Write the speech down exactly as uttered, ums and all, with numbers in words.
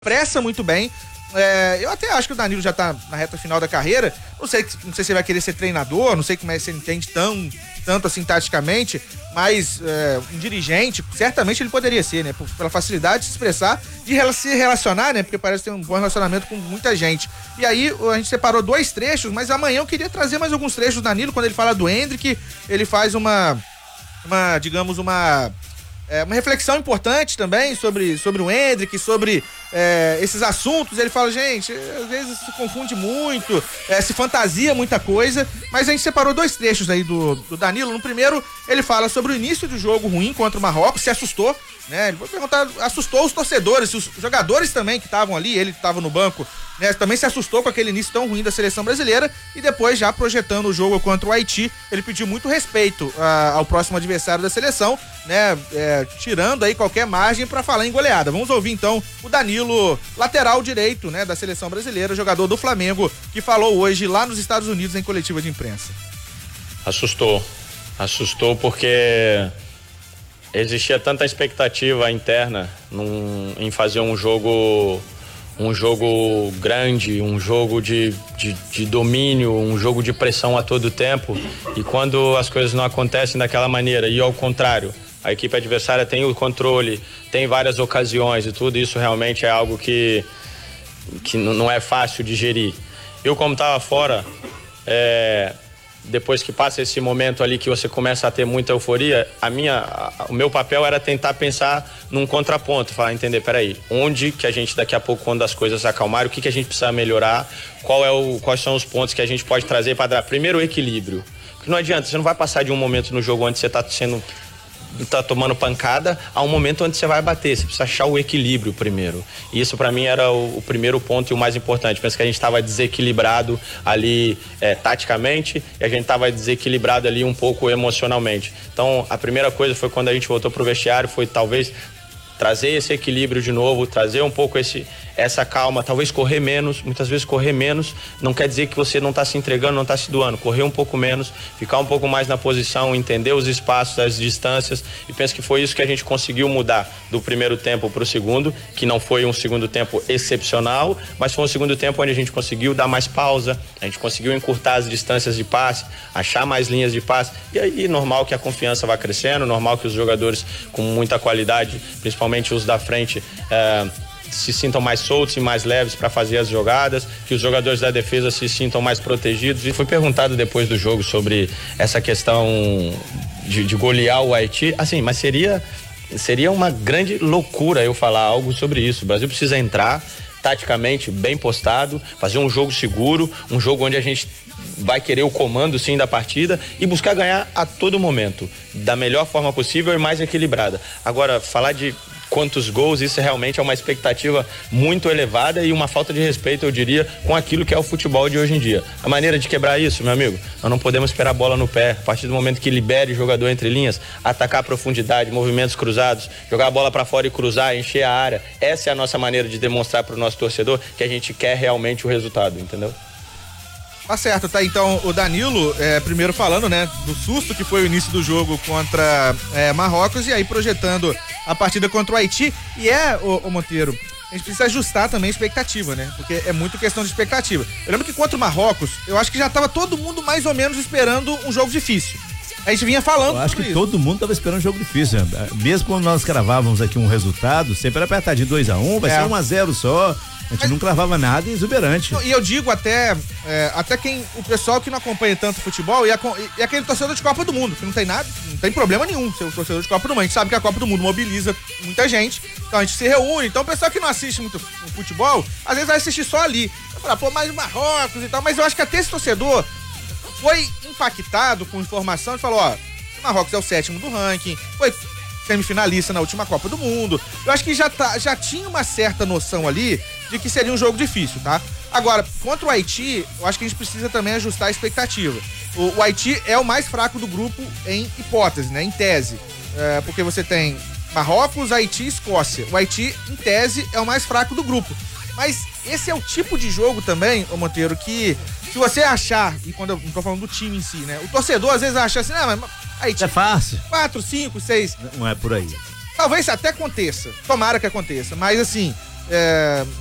pressa muito bem. É, eu até acho que o Danilo já tá na reta final da carreira. Não sei, não sei se ele vai querer ser treinador, não sei como é que você entende tão, tanto assim taticamente, mas é, um dirigente, certamente ele poderia ser, né? Por, pela facilidade de se expressar, de se relacionar, né? Porque parece ter um bom relacionamento com muita gente. E aí a gente separou dois trechos, mas amanhã eu queria trazer mais alguns trechos do Danilo, quando ele fala do Endrick, ele faz uma, uma digamos, uma... É uma reflexão importante também sobre, sobre o Endrick, sobre é, esses assuntos. Ele fala, gente, às vezes se confunde muito, é, se fantasia muita coisa, mas a gente separou dois trechos aí do, do Danilo. No primeiro, ele fala sobre o início do jogo ruim contra o Marrocos, se assustou, né? Ele foi perguntar, assustou os torcedores, os jogadores também que estavam ali, ele que estava no banco, né? Também se assustou com aquele início tão ruim da seleção brasileira, e depois, já projetando o jogo contra o Haiti, ele pediu muito respeito a, ao próximo adversário da seleção, né? É, tirando aí qualquer margem para falar em goleada. Vamos ouvir então o Danilo, lateral direito, né, da seleção brasileira, jogador do Flamengo, que falou hoje lá nos Estados Unidos em coletiva de imprensa. Assustou, assustou porque existia tanta expectativa interna num, em fazer um jogo um jogo grande, um jogo de, de, de domínio, um jogo de pressão a todo tempo, e quando as coisas não acontecem daquela maneira, e ao contrário, a equipe adversária tem o controle, tem várias ocasiões e tudo isso realmente é algo que, que não é fácil de gerir. Eu, como estava fora, é, depois que passa esse momento ali que você começa a ter muita euforia, a minha, a, o meu papel era tentar pensar num contraponto, falar, entender, peraí, onde que a gente daqui a pouco, quando as coisas acalmarem, o que que a gente precisa melhorar, qual é o, quais são os pontos que a gente pode trazer para dar primeiro o equilíbrio. Porque não adianta, você não vai passar de um momento no jogo onde você está sendo... tá tomando pancada a um momento onde você vai bater, você precisa achar o equilíbrio primeiro, e isso pra mim era o, o primeiro ponto e o mais importante. Penso que a gente estava desequilibrado ali é, taticamente, e a gente estava desequilibrado ali um pouco emocionalmente. Então a primeira coisa foi, quando a gente voltou pro vestiário, foi talvez trazer esse equilíbrio de novo, trazer um pouco esse, essa calma, talvez correr menos. Muitas vezes correr menos não quer dizer que você não está se entregando, não está se doando. Correr um pouco menos, ficar um pouco mais na posição, entender os espaços, as distâncias, e penso que foi isso que a gente conseguiu mudar do primeiro tempo para o segundo, que não foi um segundo tempo excepcional, mas foi um segundo tempo onde a gente conseguiu dar mais pausa, a gente conseguiu encurtar as distâncias de passe, achar mais linhas de passe, e aí normal que a confiança vá crescendo, normal que os jogadores com muita qualidade, principalmente os da frente, eh, se sintam mais soltos e mais leves para fazer as jogadas, que os jogadores da defesa se sintam mais protegidos. E fui perguntado depois do jogo sobre essa questão de, de golear o Haiti, assim, mas seria seria uma grande loucura eu falar algo sobre isso. O Brasil precisa entrar taticamente bem postado, fazer um jogo seguro, um jogo onde a gente vai querer o comando sim da partida e buscar ganhar a todo momento, da melhor forma possível e mais equilibrada. Agora, falar de quantos gols, isso realmente é uma expectativa muito elevada e uma falta de respeito, eu diria, com aquilo que é o futebol de hoje em dia. A maneira de quebrar isso, meu amigo, nós não podemos esperar a bola no pé. A partir do momento que libere o jogador entre linhas, atacar a profundidade, movimentos cruzados, jogar a bola para fora e cruzar, encher a área. Essa é a nossa maneira de demonstrar para o nosso torcedor que a gente quer realmente o resultado, entendeu? Tá certo, tá? Então o Danilo, é, primeiro falando, né, do susto que foi o início do jogo contra é, Marrocos, e aí projetando a partida contra o Haiti. E é, ô, ô Monteiro, a gente precisa ajustar também a expectativa, né? Porque é muito questão de expectativa. Eu lembro que contra o Marrocos, eu acho que já tava todo mundo mais ou menos esperando um jogo difícil. A gente vinha falando. Eu acho que isso. todo mundo tava esperando um jogo difícil. Mesmo quando nós cravávamos aqui um resultado, sempre era apertadinho dois a um, vai é. ser um a zero só. A gente Mas, não cravava nada exuberante. E eu digo até, é, até quem, o pessoal que não acompanha tanto futebol e, a, e aquele torcedor de Copa do Mundo, que não tem nada, não tem problema nenhum ser o torcedor de Copa do Mundo. A gente sabe que a Copa do Mundo mobiliza muita gente, então a gente se reúne. Então o pessoal que não assiste muito futebol, às vezes vai assistir só ali. Vai falar, pô, mais Marrocos e tal, mas eu acho que até esse torcedor foi impactado com informação e falou, ó, o Marrocos é o sétimo do ranking, foi semifinalista na última Copa do Mundo. Eu acho que já, tá, já tinha uma certa noção ali de que seria um jogo difícil, tá? Agora, contra o Haiti, eu acho que a gente precisa também ajustar a expectativa. O, o Haiti é o mais fraco do grupo em hipótese, né? Em tese. É, porque você tem Marrocos, Haiti e Escócia. O Haiti, em tese, é o mais fraco do grupo. Mas esse é o tipo de jogo também, ô Monteiro, que se você achar, e quando eu não tô falando do time em si, né? O torcedor às vezes acha assim, não, mas Haiti... É fácil. Quatro, cinco, seis... Não é por aí. Talvez até aconteça, tomara que aconteça, mas assim, é,